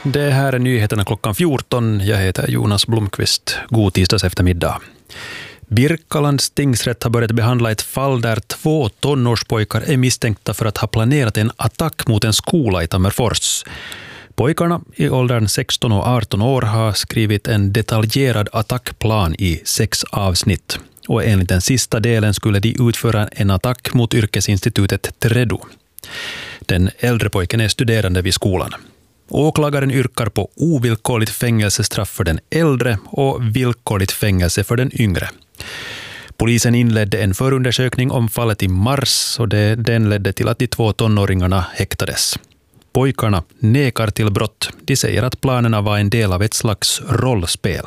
Det här är nyheterna klockan 14. Jag heter Jonas Blomqvist. God tisdags eftermiddag. Birkalands tingsrätt har börjat behandla ett fall där 2 tonårspojkar är misstänkta för att ha planerat en attack mot en skola i Tammerfors. Pojkarna i åldern 16 och 18 år har skrivit en detaljerad attackplan i 6 avsnitt. Och enligt den sista delen skulle de utföra en attack mot yrkesinstitutet Tredo. Den äldre pojken är studerande vid skolan. Åklagaren yrkar på ovillkorligt fängelsestraff för den äldre och villkorligt fängelse för den yngre. Polisen inledde en förundersökning om fallet i mars och den ledde till att de 2 tonåringarna häktades. Pojkarna nekar till brott. De säger att planerna var en del av ett slags rollspel.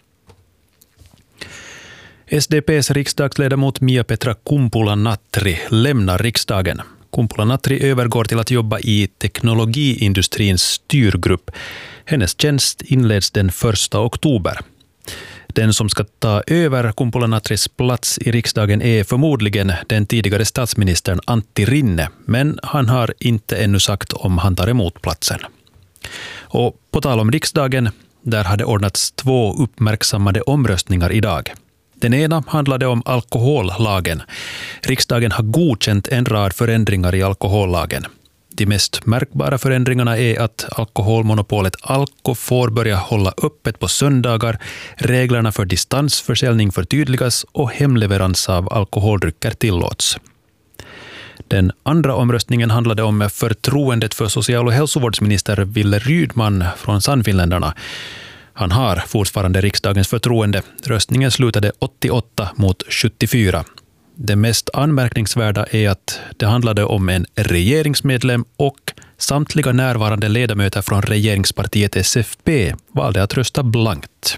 SDP:s riksdagsledamot Mia-Petra Kumpula-Natri lämnar riksdagen. Kumpula-Natri övergår till att jobba i teknologiindustrins styrgrupp. Hennes tjänst inleds den 1 oktober. Den som ska ta över Kumpula-Natris plats i riksdagen är förmodligen den tidigare statsministern Antti Rinne, men han har inte ännu sagt om han tar emot platsen. Och på tal om riksdagen, där hade ordnats 2 uppmärksammade omröstningar idag. Den ena handlade om alkohollagen. Riksdagen har godkänt en rad förändringar i alkohollagen. De mest märkbara förändringarna är att alkoholmonopolet Alko får börja hålla öppet på söndagar, reglerna för distansförsäljning förtydligas och hemleverans av alkoholdrycker tillåts. Den andra omröstningen handlade om förtroendet för social- och hälsovårdsminister Wille Rydman från Sannfinländarna. Han har fortfarande riksdagens förtroende. Röstningen slutade 88 mot 74. Det mest anmärkningsvärda är att det handlade om en regeringsmedlem och samtliga närvarande ledamöter från regeringspartiet SFP valde att rösta blankt.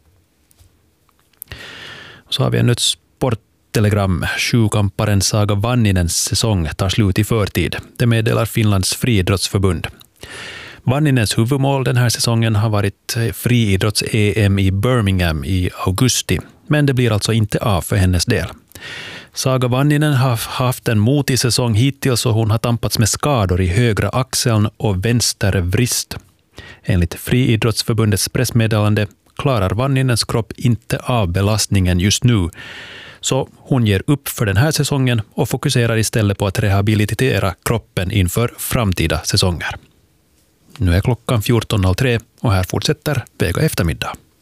Så har vi ännu ett sporttelegram. 7-kamparen Saga Vanninens säsong tar slut i förtid. Det meddelar Finlands friidrottsförbund. Vanninens huvudmål den här säsongen har varit friidrotts-EM i Birmingham i augusti, men det blir alltså inte av för hennes del. Saga Vanninen har haft en motig säsong hittills och hon har tampats med skador i högra axeln och vänster vrist. Enligt friidrottsförbundets pressmeddelande klarar Vanninens kropp inte av belastningen just nu, så hon ger upp för den här säsongen och fokuserar istället på att rehabilitera kroppen inför framtida säsonger. Nu är klockan 14.03 och här fortsätter Vega eftermiddag.